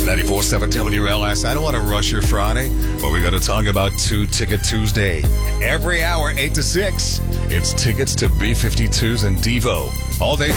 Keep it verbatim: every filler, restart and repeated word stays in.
ninety-four point seven W L S. I don't want to rush your Friday, but we're going to talk about Two Ticket Tuesday. Every hour, eight to six, it's tickets to B fifty-twos and Devo. All day